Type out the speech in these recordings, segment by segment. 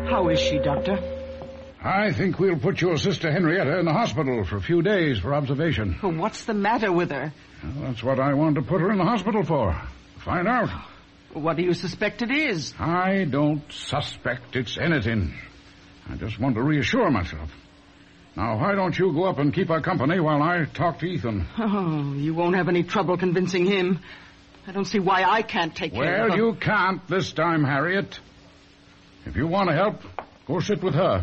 How is she, Doctor? I think we'll put your sister Henrietta in the hospital for a few days for observation. Well, what's the matter with her? Well, that's what I want to put her in the hospital for. Find out. What do you suspect it is? I don't suspect it's anything. I just want to reassure myself. Now, why don't you go up and keep her company while I talk to Ethan? Oh, you won't have any trouble convincing him. I don't see why I can't take care of her. Well, you can't this time, Harriet. If you want to help, go sit with her.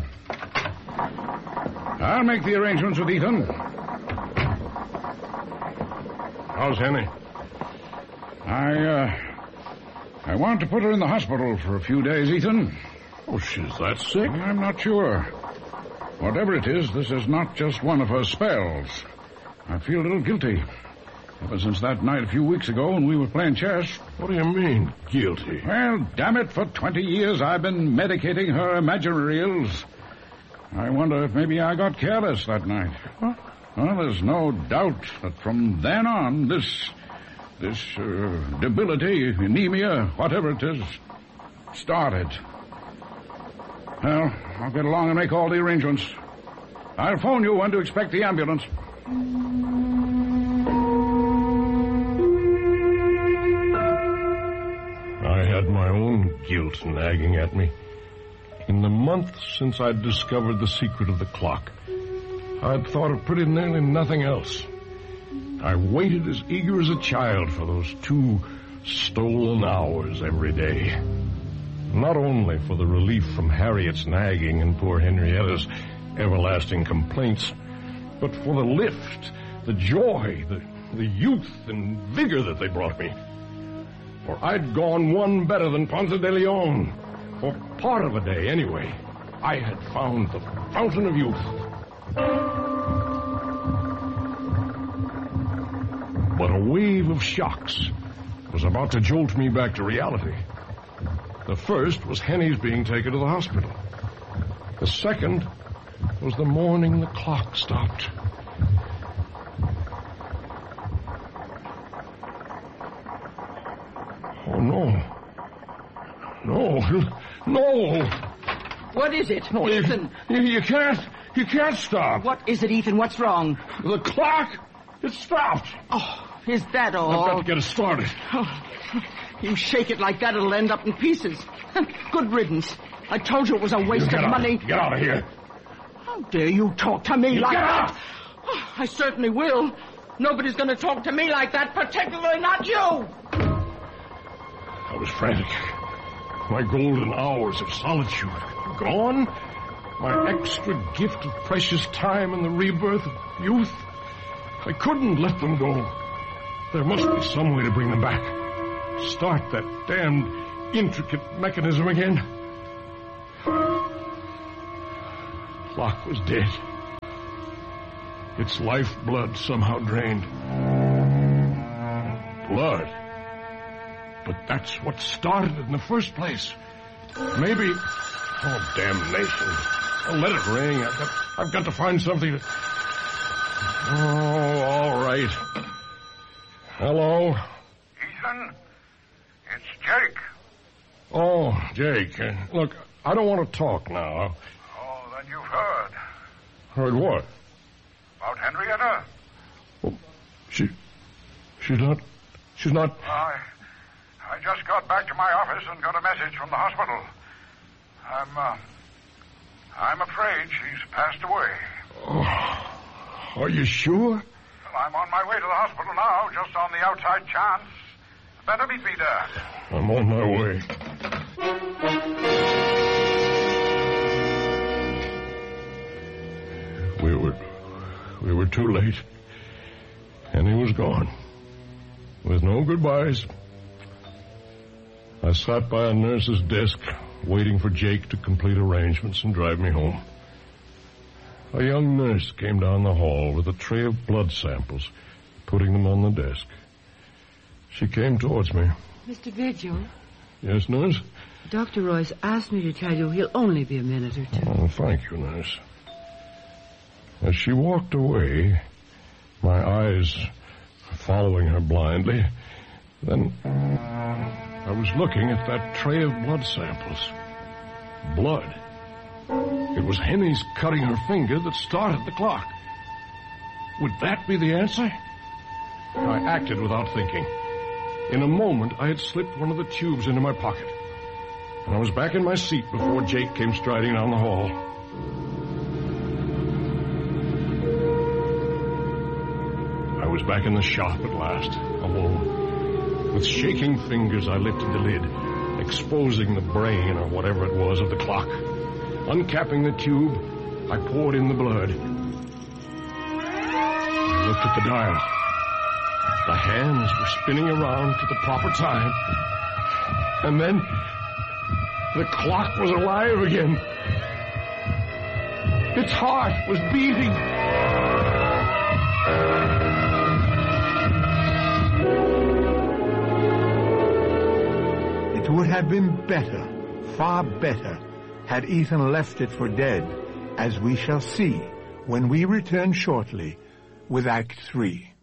I'll make the arrangements with Ethan. How's Henny? I want to put her in the hospital for a few days, Ethan. Oh, she's that sick? I'm not sure. Whatever it is, this is not just one of her spells. I feel a little guilty. Ever since that night a few weeks ago when we were playing chess. What do you mean, guilty? Well, damn it, for 20 years I've been medicating her imaginary ills. I wonder if maybe I got careless that night. Huh? Well, there's no doubt that from then on, this debility, anemia, whatever it is, started. Well, I'll get along and make all the arrangements. I'll phone you when to expect the ambulance. I had my own guilt nagging at me. In the month since I'd discovered the secret of the clock, I'd thought of pretty nearly nothing else. I waited as eager as a child for those 2 stolen hours every day. Not only for the relief from Harriet's nagging and poor Henrietta's everlasting complaints, but for the lift, the joy, the youth and vigor that they brought me. For I'd gone one better than Ponce de Leon. For part of a day, anyway. I had found the fountain of youth. But a wave of shocks was about to jolt me back to reality. The first was Henny's being taken to the hospital. The second was the morning the clock stopped. Oh, no. No. What is it, No, Ethan? You can't stop. What is it, Ethan? What's wrong? The clock, it stopped. Oh, is that all? I've got to get it started. Oh, you shake it like that, it'll end up in pieces. Good riddance. I told you it was a waste of money. Get out of here. How dare you talk to me like Get that? out! Oh, I certainly will. Nobody's going to talk to me like that, particularly not you. I was frantic. My golden hours of solitude gone. My extra gift of precious time and the rebirth of youth. I couldn't let them go. There must be some way to bring them back. Start that damned intricate mechanism again. Clock was dead. Its lifeblood somehow drained. Blood. But that's what started it in the first place. Maybe... Oh, damnation. I'll let it ring. I've got to find something to... Oh, all right. Hello? Ethan, it's Jake. Oh, Jake. Look, I don't want to talk now. Oh, then you've heard. Heard what? About Henrietta? Oh, she's not... I just got back to my office and got a message from the hospital. I'm afraid she's passed away. Oh, are you sure? Well, I'm on my way to the hospital now, just on the outside chance. Better meet me there. I'm on my way. We were too late. And he was gone. With no goodbyes. I sat by a nurse's desk, waiting for Jake to complete arrangements and drive me home. A young nurse came down the hall with a tray of blood samples, putting them on the desk. She came towards me. Mr. Vigil? Yes, nurse? Dr. Royce asked me to tell you he'll only be a minute or two. Oh, thank you, nurse. As she walked away, my eyes following her blindly, then I was looking at that tray of blood samples. Blood. It was Henny's cutting her finger that started the clock. Would that be the answer? I acted without thinking. In a moment, I had slipped one of the tubes into my pocket, and I was back in my seat before Jake came striding down the hall. I was back in the shop at last, alone. With shaking fingers, I lifted the lid, exposing the brain, or whatever it was, of the clock. Uncapping the tube, I poured in the blood. I looked at the dial. The hands were spinning around to the proper time. And then the clock was alive again. Its heart was beating. It would have been better, far better, had Ethan left it for dead, as we shall see when we return shortly with Act 3.